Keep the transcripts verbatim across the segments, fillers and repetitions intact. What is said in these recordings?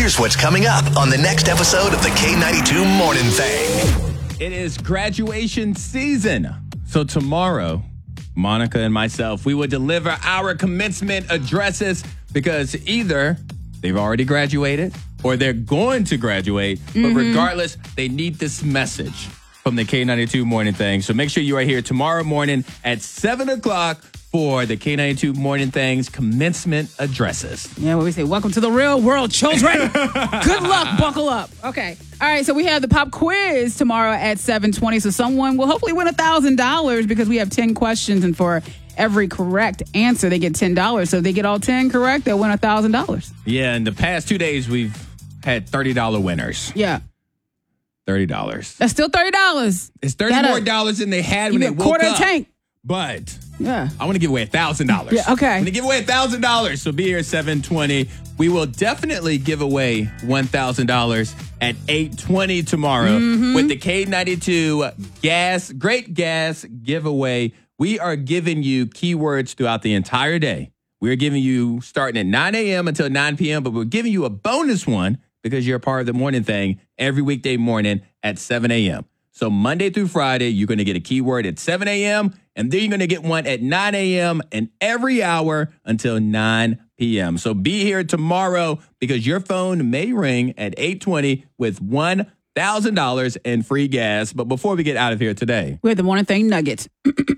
Here's what's coming up on the next episode of the K ninety-two Morning Thing. It is graduation season. So tomorrow, Monica and myself, we will deliver our commencement addresses because either they've already graduated or they're going to graduate. Mm-hmm. But regardless, they need this message from the K ninety-two Morning Thing. So make sure you are here tomorrow morning at seven o'clock for the K ninety-two Morning Thing's commencement addresses. Yeah, what we say, welcome to the real world, children. Good luck, buckle up. Okay. All right, so we have the pop quiz tomorrow at seven twenty. So someone will hopefully win one thousand dollars because we have ten questions, and for every correct answer, they get ten dollars. So if they get all ten correct, they'll win one thousand dollars. Yeah, in the past two days, we've had thirty dollars winners. Yeah. thirty dollars. That's still thirty dollars. It's thirty Gotta, more dollars than they had when they woke quarter up. Quarter tank. But yeah, I want to give away one thousand dollars. Yeah, okay. I'm going to give away one thousand dollars. So be here at seven twenty. We will definitely give away one thousand dollars at eight twenty tomorrow mm-hmm. with the K ninety-two gas, great gas giveaway. We are giving you keywords throughout the entire day. We're giving you starting at nine a.m. until nine p.m., but we're giving you a bonus one because you're a part of the Morning Thing every weekday morning at seven a.m. So Monday through Friday, you're going to get a keyword at seven a.m., and then you're going to get one at nine a.m. and every hour until nine p.m. So be here tomorrow because your phone may ring at eight twenty with one thousand dollars in free gas. But before we get out of here today, we have the Morning Thing Nugget.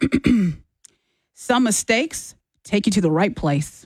Some mistakes take you to the right place.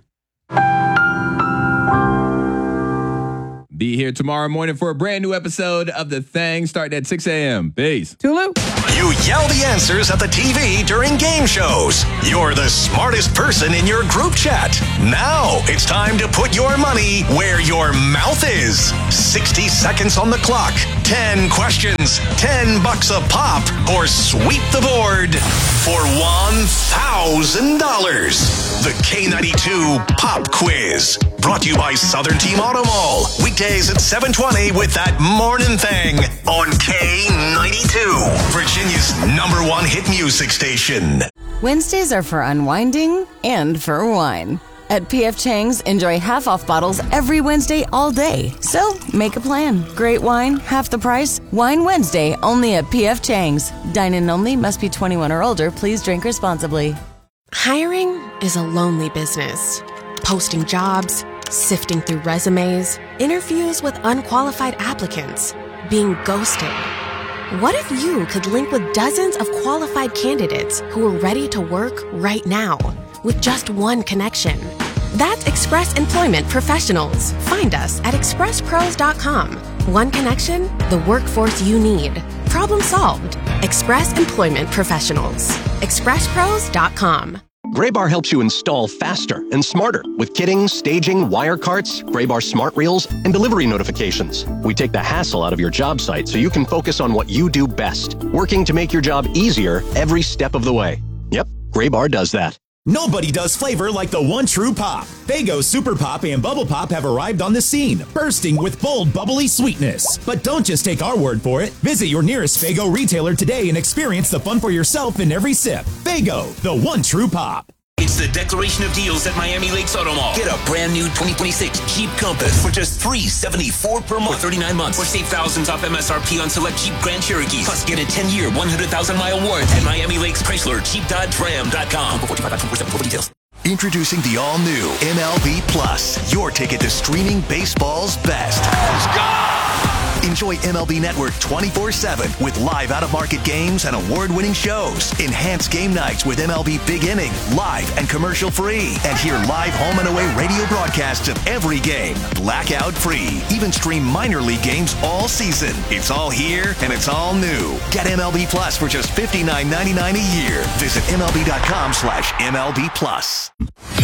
Be here tomorrow morning for a brand new episode of The Thing starting at six a.m. Peace. Tulu. You yell the answers at the T V during game shows. You're the smartest person in your group chat. Now it's time to put your money where your mouth is. sixty seconds on the clock. ten questions. ten bucks a pop. Or sweep the board for one thousand dollars. The K ninety-two Pop Quiz. Brought to you by Southern Team Auto Mall. Weekdays at seven twenty with that Morning Thing on K ninety-two. Virginia's number one hit music station. Wednesdays are for unwinding and for wine. At P F Chang's, enjoy half-off bottles every Wednesday all day. So, make a plan. Great wine, half the price. Wine Wednesday, only at P F Chang's. Dine-in only, must be twenty-one or older. Please drink responsibly. Hiring is a lonely business. Posting jobs, sifting through resumes, interviews with unqualified applicants, being ghosted. What if you could link with dozens of qualified candidates who are ready to work right now with just one connection? That's Express Employment Professionals. Find us at express pros dot com. One connection, the workforce you need. Problem solved. Express Employment Professionals. express pros dot com. Graybar helps you install faster and smarter with kitting, staging, wire carts, Graybar smart reels, and delivery notifications. We take the hassle out of your job site so you can focus on what you do best, working to make your job easier every step of the way. Yep, Graybar does that. Nobody does flavor like the one true pop. Faygo Super Pop and Bubble Pop have arrived on the scene, bursting with bold, bubbly sweetness. But don't just take our word for it. Visit your nearest Faygo retailer today and experience the fun for yourself in every sip. Faygo, the one true pop. It's the declaration of deals at Miami Lakes Auto Mall. Get a brand new twenty twenty-six Jeep Compass for just three hundred seventy-four dollars per month for thirty-nine months. Or save thousands off M S R P on select Jeep Grand Cherokees. Plus, get a ten-year, one hundred thousand mile warranty at Miami Lakes Chrysler, Jeep Dodge Ram dot com. For details. Introducing the all-new M L B Plus, your ticket to streaming baseball's best. Let's go! Enjoy M L B Network twenty-four seven with live out-of-market games and award-winning shows. Enhance game nights with M L B Big Inning, live and commercial-free. And hear live home and away radio broadcasts of every game, blackout-free. Even stream minor league games all season. It's all here and it's all new. Get M L B Plus for just fifty-nine ninety-nine a year. Visit M L B dot com slash M L B Plus.